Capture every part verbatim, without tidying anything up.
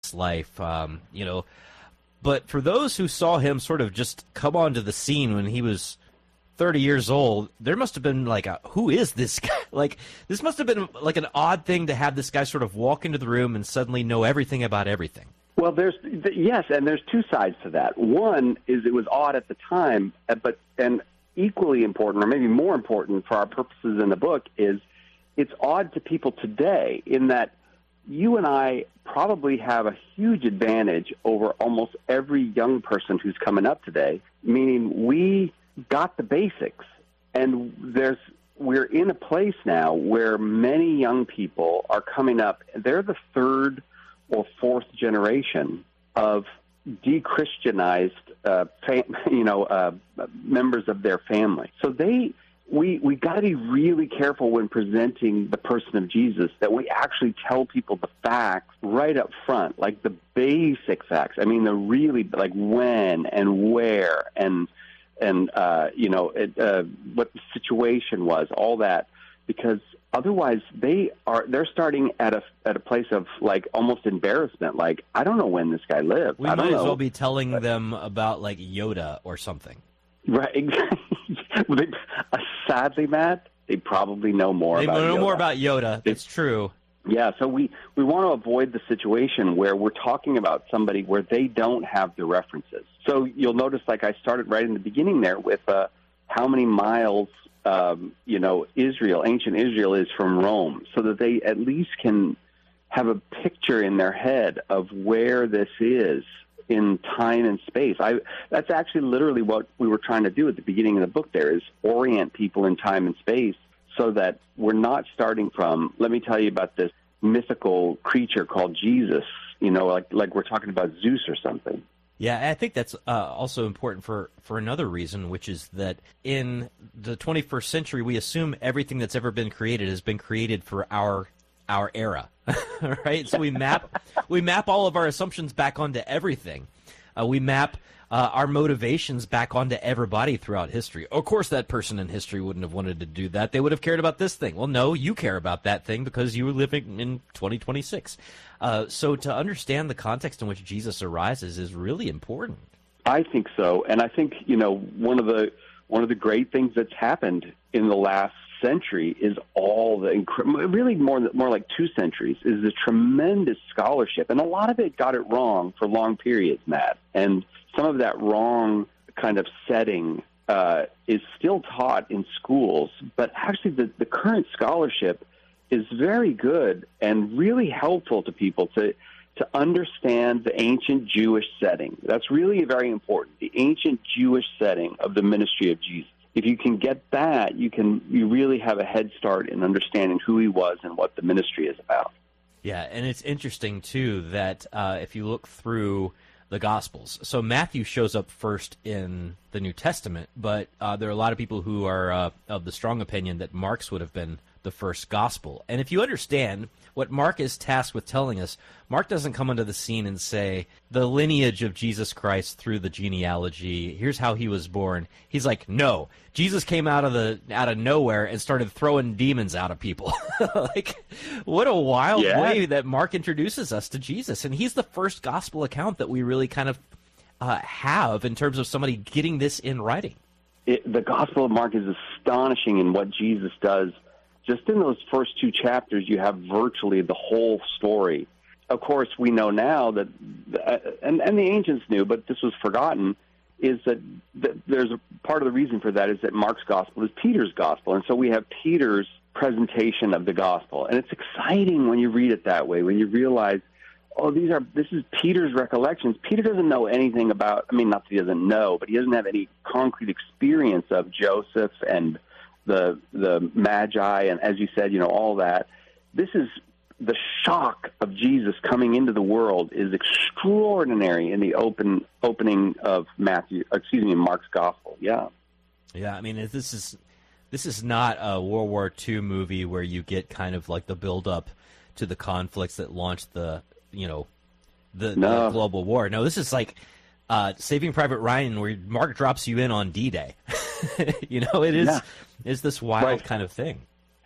life, um, you know. But for those who saw him sort of just come onto the scene when he was thirty years old, there must have been like, a, who is this guy? Like, this must have been like an odd thing to have this guy sort of walk into the room and suddenly know everything about everything. Well, there's yes, and there's two sides to that. One is it was odd at the time, but and equally important, or maybe more important for our purposes in the book, is it's odd to people today in that you and I probably have a huge advantage over almost every young person who's coming up today, meaning we got the basics, and there's we're in a place now where many young people are coming up. They're the third or fourth generation of de-Christianized, uh, fam- you know, uh, members of their family. So they, we, we got to be really careful when presenting the person of Jesus that we actually tell people the facts right up front, like the basic facts. I mean, the really like when and where and and uh, you know it, uh, what the situation was, all that, because otherwise, they are they're starting at a at a place of like almost embarrassment. Like, I don't know when this guy lived. We I don't might as know. well be telling them about like Yoda or something. Right. Exactly. Well, they, uh, sadly, Matt, they probably know more. They about know Yoda. more about Yoda. They, it's true. Yeah. So we we want to avoid the situation where we're talking about somebody where they don't have the references. So you'll notice, like I started right in the beginning there with uh, how many miles. Um, you know, Israel, ancient Israel is from Rome, so that they at least can have a picture in their head of where this is in time and space. I, that's actually literally what we were trying to do at the beginning of the book there, is orient people in time and space so that we're not starting from, let me tell you about this mythical creature called Jesus, you know, like, like we're talking about Zeus or something. Yeah, I think that's uh, also important for, for another reason, which is that in the twenty-first century, we assume everything that's ever been created has been created for our our era, right? So we map we map all of our assumptions back onto everything. Uh, we map uh, our motivations back onto everybody throughout history. Of course, that person in history wouldn't have wanted to do that. They would have cared about this thing. Well, no, you care about that thing because you were living in twenty twenty-six. Uh, so to understand the context in which Jesus arises is really important. I think so, and I think, you know, one of the one of the great things that's happened in the last century is all the really more more like two centuries is the tremendous scholarship, and a lot of it got it wrong for long periods, Matt. And some of that wrong kind of setting uh, is still taught in schools, but actually the, the current scholarship is very good and really helpful to people to to understand the ancient Jewish setting. That's really very important, the ancient Jewish setting of the ministry of Jesus. If you can get that, you can you really have a head start in understanding who he was and what the ministry is about. Yeah, and it's interesting, too, that uh, if you look through the Gospels, so Matthew shows up first in the New Testament, but uh, there are a lot of people who are uh, of the strong opinion that Mark's would have been the first gospel. And if you understand what Mark is tasked with telling us, Mark doesn't come onto the scene and say, the lineage of Jesus Christ through the genealogy, here's how he was born. He's like, no, Jesus came out of the out of nowhere and started throwing demons out of people. Like, what a wild yeah. way that Mark introduces us to Jesus. And he's the first gospel account that we really kind of uh, have in terms of somebody getting this in writing. It, the Gospel of Mark is astonishing in what Jesus does. Just in those first two chapters, you have virtually the whole story. Of course, we know now that, and, and the ancients knew, but this was forgotten, is that, that there's a part of the reason for that is that Mark's gospel is Peter's gospel. And so we have Peter's presentation of the gospel. And it's exciting when you read it that way, when you realize, oh, these are this is Peter's recollections. Peter doesn't know anything about, I mean, not that he doesn't know, but he doesn't have any concrete experience of Joseph and the the Magi, and as you said, you know, all that. This is the shock of Jesus coming into the world is extraordinary in the open opening of Matthew, excuse me, Mark's gospel. Yeah, yeah. I mean, this is this is not a World War Two movie where you get kind of like the build up to the conflicts that launched the you know the, no. the global war. No, this is like uh, Saving Private Ryan, where Mark drops you in on D-Day. You know, it is yeah. is this wild right. kind of thing.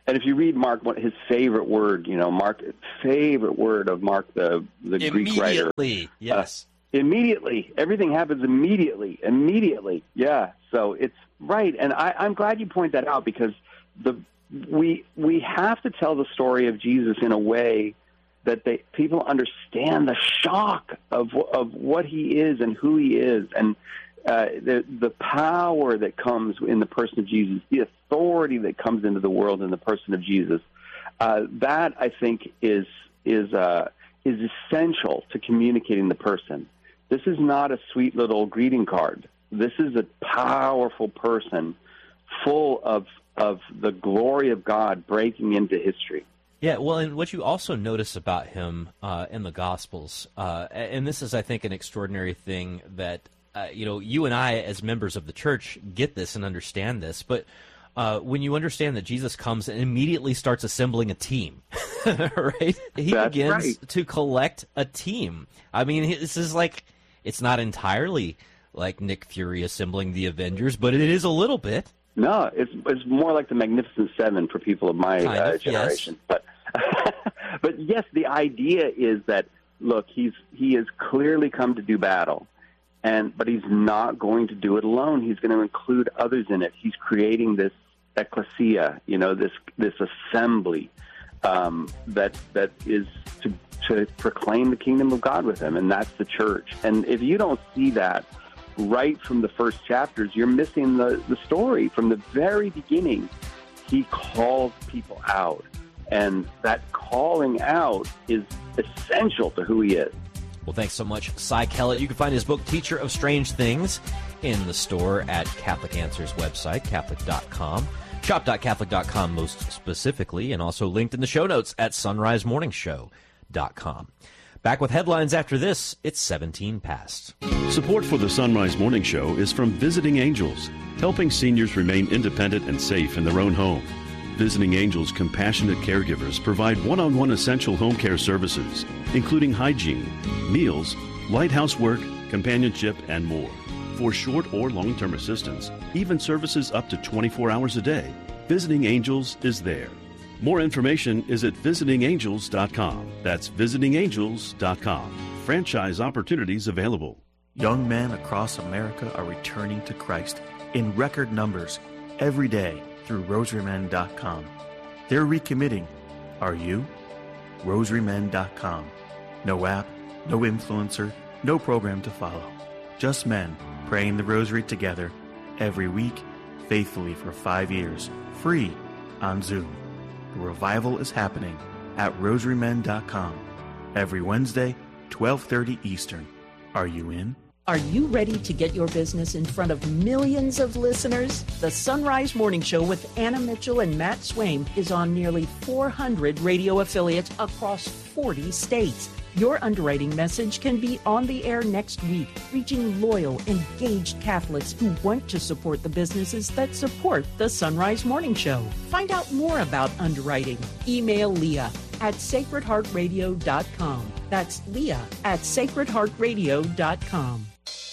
And if you read Mark, what his favorite word, you know, Mark favorite word of Mark, the the Greek writer. Immediately, yes. Uh, immediately, everything happens immediately. Immediately, yeah. So it's right, and I, I'm glad you point that out because the we we have to tell the story of Jesus in a way that they people understand the shock of of what he is and who he is, and uh, the the power that comes in the person of Jesus, the authority that comes into the world in the person of Jesus. Uh, that I think is is uh, is essential to communicating the person. This is not a sweet little greeting card. This is a powerful person, full of of the glory of God breaking into history. Yeah, well, and what you also notice about him uh, in the Gospels, uh, and this is, I think, an extraordinary thing that, uh, you know, you and I as members of the church get this and understand this, but uh, when you understand that Jesus comes and immediately starts assembling a team, right? He That's begins right. to collect a team. I mean, this is like, it's not entirely like Nick Fury assembling the Avengers, but it is a little bit. No, it's it's more like the Magnificent Seven for people of my Kind uh, of, generation. yes. But but yes, the idea is that look, he's he has clearly come to do battle, and but he's not going to do it alone. He's going to include others in it. He's creating this ecclesia, you know, this this assembly um, that that is to to proclaim the kingdom of God with him, and that's the church. And if you don't see that right from the first chapters, you're missing the, the story. From the very beginning, he calls people out, and that calling out is essential to who he is. Well, thanks so much, Cy Kellett. You can find his book, Teacher of Strange Things, in the store at Catholic Answers website, Catholic dot com. shop dot Catholic dot com most specifically, and also linked in the show notes at sunrise morning show dot com. Back with headlines after this. It's seventeen past. Support for the Sunrise Morning Show is from Visiting Angels, helping seniors remain independent and safe in their own home. Visiting Angels compassionate caregivers provide one-on-one essential home care services, including hygiene, meals, light housework, companionship, and more. For short or long-term assistance, even services up to twenty-four hours a day, Visiting Angels is there. More information is at visiting angels dot com. That's visiting angels dot com. Franchise opportunities available. Young men across America are returning to Christ in record numbers every day through rosary men dot com. They're recommitting. Are you? rosary men dot com. No app, no influencer, no program to follow. Just men praying the rosary together every week, faithfully for five years, free on Zoom. The revival is happening at rosary men dot com every Wednesday, twelve thirty Eastern. Are you in? Are you ready to get your business in front of millions of listeners? The Sunrise Morning Show with Anna Mitchell and Matt Swaim is on nearly four hundred radio affiliates across forty states. Your underwriting message can be on the air next week, reaching loyal, engaged Catholics who want to support the businesses that support the Sunrise Morning Show. Find out more about underwriting. Email Leah at sacred heart radio dot com. That's Leah at sacred heart radio dot com.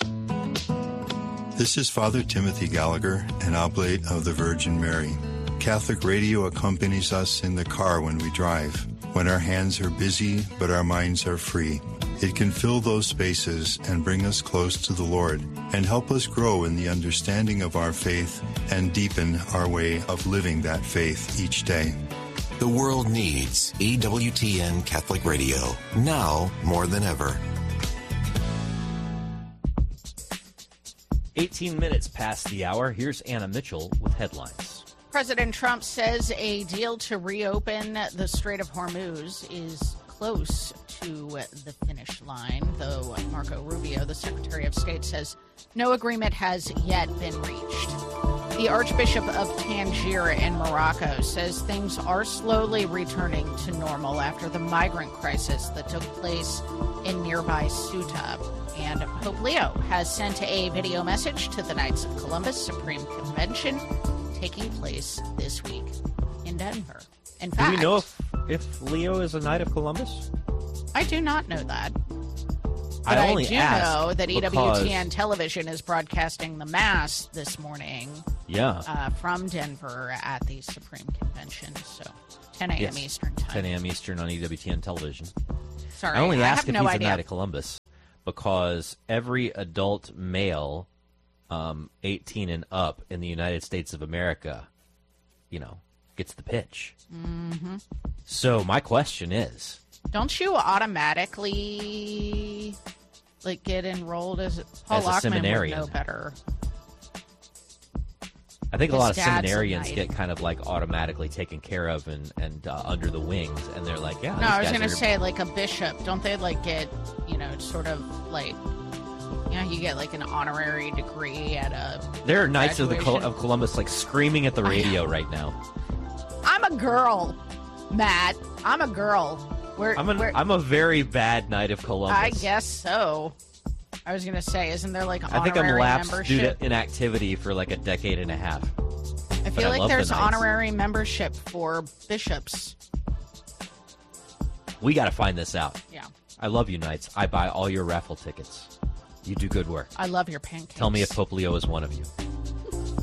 This is Father Timothy Gallagher, an oblate of the Virgin Mary. Catholic radio accompanies us in the car when we drive, when our hands are busy but our minds are free. It can fill those spaces and bring us close to the Lord and help us grow in the understanding of our faith and deepen our way of living that faith each day. The world needs E W T N Catholic Radio, now more than ever. eighteen minutes past the hour. Here's Anna Mitchell with headlines. President Trump says a deal to reopen the Strait of Hormuz is close to the finish line, though Marco Rubio, the Secretary of State, says no agreement has yet been reached. The Archbishop of Tangier in Morocco says things are slowly returning to normal after the migrant crisis that took place in nearby Ceuta. And Pope Leo has sent a video message to the Knights of Columbus Supreme Convention taking place this week in Denver. In fact, do we know if, if Leo is a Knight of Columbus? I do not know that. But I I, only do ask know that E W T N because- Television is broadcasting the Mass this morning Yeah. uh, from Denver at the Supreme Convention. So ten a.m. Yes. Eastern time. ten a.m. Eastern on E W T N Television. Sorry, I only I ask have if no he's idea. a Knight of Columbus because every adult male, um, eighteen and up in the United States of America, you know, gets the pitch. Mm-hmm. So my question is, Don't you automatically like get enrolled as Paul As a Lockman would seminarian. know better? I think a His lot of dad's a seminarians knight. get kind of like automatically taken care of and, and uh, under the wings, and they're like, yeah. No, these I was guys going to are- say like a bishop. Don't they like get, you know, sort of like, you know, you get like an honorary degree at a. There are Knights of the Col- graduation? of Columbus like screaming at the radio right now. I'm a girl, Matt. I'm a girl. We're, I'm an, we're, I'm a very bad Knight of Columbus. I guess so. I was going to say, isn't there like I think I'm honorary lapsed membership? due to inactivity for like a decade and a half. I but feel I like love the there's Knights. honorary membership for bishops. We got to find this out. Yeah. I love you, Knights. I buy all your raffle tickets. You do good work. I love your pancakes. Tell me if Pope Leo is one of you.